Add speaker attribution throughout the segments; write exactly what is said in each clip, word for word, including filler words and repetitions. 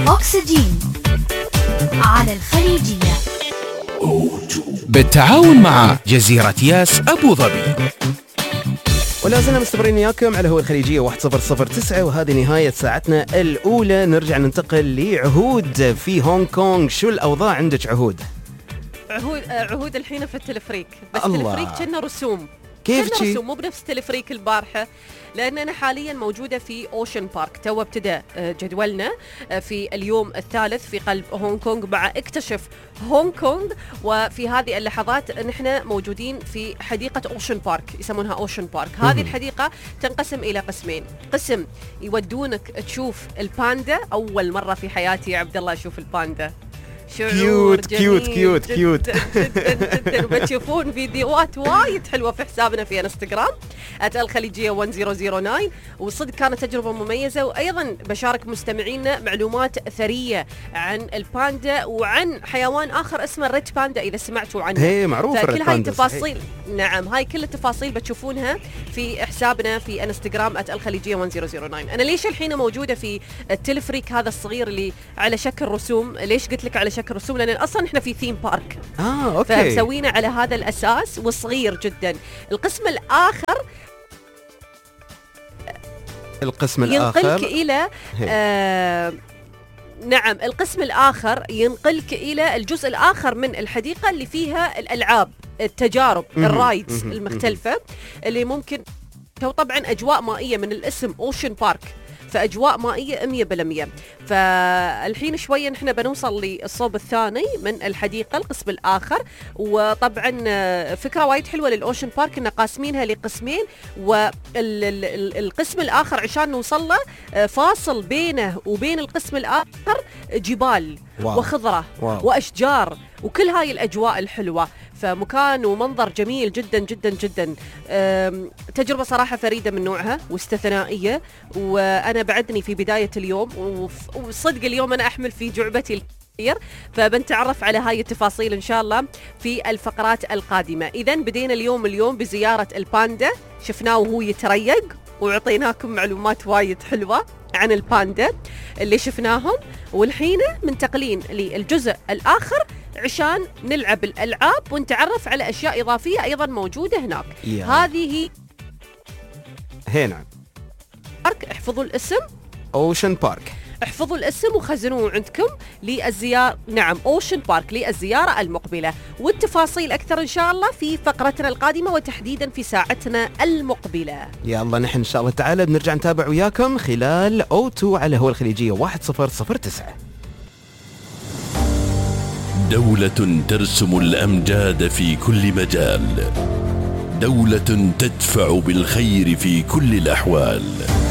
Speaker 1: أكسجين على الخليجية
Speaker 2: بالتعاون مع جزيرة ياس أبو ظبي.
Speaker 3: ولا زلنا مستمرين وياكم على هو الخليجية واحد صفر صفر تسعة، وهذه نهاية ساعتنا الأولى. نرجع ننتقل لعهود في هونغ كونغ. شو الأوضاع عندك عهود؟
Speaker 4: عهود عهود الحين في التلفريك، بس
Speaker 3: الله.
Speaker 4: التلفريك كنا رسوم.
Speaker 3: كيف
Speaker 4: كنا
Speaker 3: شي؟
Speaker 4: رسوم مو بنفس تلفريك البارحة، لأن أنا حاليا موجودة في أوشن بارك. تو ابتدأ جدولنا في اليوم الثالث في قلب هونغ كونغ مع اكتشف هونغ كونغ. وفي هذه اللحظات نحن موجودين في حديقة أوشن بارك، يسمونها أوشن بارك. هذه الحديقة تنقسم إلى قسمين، قسم يودونك تشوف الباندا. أول مرة في حياتي يا عبد الله أشوف الباندا.
Speaker 3: كيوت كيوت كيوت كيوت
Speaker 4: جدا. بتشوفون فيديوهات وايد حلوة في حسابنا في انستغرام آت الخليجية واحد صفر صفر تسعة، وصدق كانت تجربة مميزة. وأيضا بشارك مستمعينا معلومات ثرية عن الباندا وعن حيوان آخر اسمه الريد باندا إذا سمعتوا عنه.
Speaker 3: هي معروف
Speaker 4: كل هاي التفاصيل، نعم هاي كل التفاصيل بتشوفونها في حسابنا في انستغرام آت الخليجية واحد صفر صفر تسعة. أنا ليش الحين موجودة في التلفريك هذا الصغير اللي على شكل رسوم؟ ليش قلت لك على شكل رسوم؟ لأن أصلا إحنا في ثيم بارك،
Speaker 3: آه أوكي،
Speaker 4: فمسوينا على هذا الأساس وصغير جدا. القسم الآخر
Speaker 3: القسم الآخر
Speaker 4: ينقلك إلى آه نعم القسم الآخر ينقلك إلى الجزء الآخر من الحديقة اللي فيها الألعاب، التجارب، الرايدز المختلفة اللي ممكن. طبعا أجواء مائية من الاسم أوشن بارك، فأجواء مائية مية بالمية. فالحين شوية نحن بنوصل للصوب الثاني من الحديقة، القسم الآخر. وطبعا فكرة وايد حلوة للأوشن بارك إن قاسمينها لقسمين، والقسم الآخر عشان نوصل له فاصل بينه وبين القسم الآخر جبال واو. وخضرة واو. وأشجار وكل هاي الأجواء الحلوة. فمكان ومنظر جميل جدا جدا جدا. تجربة صراحة فريدة من نوعها واستثنائية، وأنا بعدني في بداية اليوم، وصدق اليوم أنا أحمل في جعبتي الكثير. فبنتعرف على هاي التفاصيل إن شاء الله في الفقرات القادمة. إذن بدينا اليوم اليوم بزيارة الباندا، شفناه وهو يتريق وعطيناكم معلومات وايد حلوة عن الباندا اللي شفناهم. والحين منتقلين للجزء الآخر عشان نلعب الألعاب ونتعرف على أشياء إضافية أيضا موجودة هناك. هذه
Speaker 3: هي نعم
Speaker 4: بارك. احفظوا الاسم
Speaker 3: أوشن بارك،
Speaker 4: احفظوا الاسم وخزنوه عندكم للزيارة. نعم أوشن بارك للزيارة المقبلة، والتفاصيل أكثر إن شاء الله في فقرتنا القادمة وتحديدا في ساعتنا المقبلة.
Speaker 3: يلا نحن إن شاء الله تعالى بنرجع نتابع وياكم خلال أو تو على هو الخليجية واحد صفر صفر تسعة.
Speaker 5: دولة ترسم الأمجاد في كل مجال، دولة تدفع بالخير في كل الأحوال،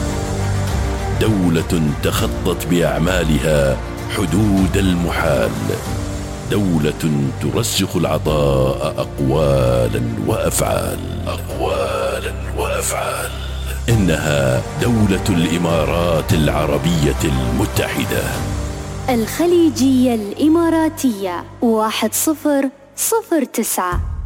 Speaker 5: دولة تخطت بأعمالها حدود المحال، دولة ترسخ العطاء أقوالا وأفعال أقوالا وأفعال إنها دولة الإمارات العربية المتحدة.
Speaker 1: الخليجية الإماراتية واحد صفر صفر تسعة.